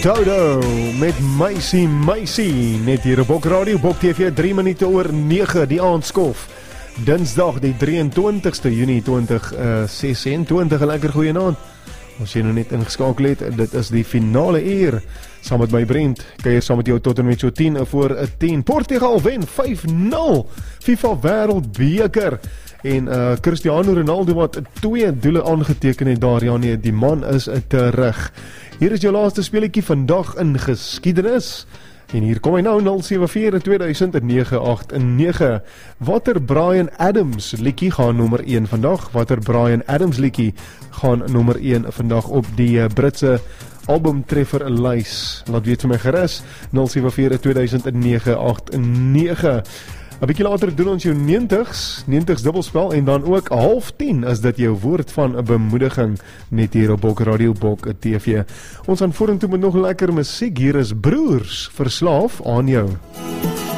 Dodo met Meisie, net hier op Bok Radio, Bok TV, 3 minute oor 9, die aandskof. Dinsdag die 23ste Junie 2026, 'n lekker goeie aand. As jy nou net ingeskakel het, dit is die finale uur, saam met my Brent, kuier saam met jou tot en met so 10 voor 10. Portugal wen 5-0, FIFA Wêreldbeker. En Cristiano Ronaldo wat 2 doele aangeteken het daar, ja nee, die man is terug. Hier is jou laaste speletjie vandag in geskiedenis. En hier kom hy nou, 074-2009-89. Watter Bryan Adams liedjie gaan nommer 1 vandag? Watter Bryan Adams liedjie gaan nommer 1 vandag op die Britse albumtreffer lys? Laat weet vir my gerus, 074-2009-89. 'n bietjie later doen ons jou 90s dubbelspel en dan ook 9:30 is dit jou woord van 'n bemoediging net hier op Bok Radio, Bok TV. Ons gaan vorentoe met nog lekker musiek. Hier is Broers, verslaaf aan jou.